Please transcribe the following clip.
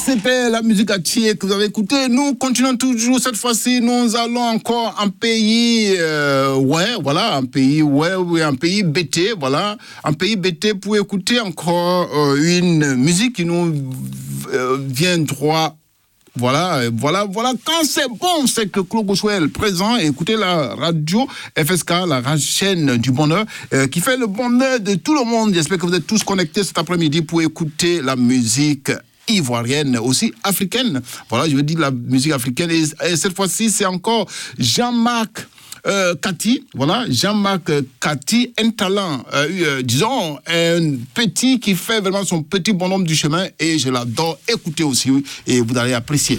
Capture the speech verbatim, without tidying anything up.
c'était la musique à Thier que vous avez écoutée. Nous continuons toujours. Cette fois-ci, nous allons encore en pays, euh, ouais, voilà, un pays, ouais, oui, un pays bêté, voilà, un pays bêté pour écouter encore euh, une musique qui nous euh, vient droit. Voilà, voilà, voilà. Quand c'est bon, c'est que Claude Bossuel présent. Et écoutez la radio F S K, la chaîne du bonheur, euh, qui fait le bonheur de tout le monde. J'espère que vous êtes tous connectés cet après-midi pour écouter la musique ivoirienne, aussi africaine. Voilà, je veux dire la musique africaine. Et, et cette fois-ci, c'est encore Jean-Marc Euh, Cathy, voilà, Jean-Marc euh, Cathy, un talent, euh, euh, disons, un petit qui fait vraiment son petit bonhomme du chemin et je l'adore. Écoutez aussi et vous allez apprécier.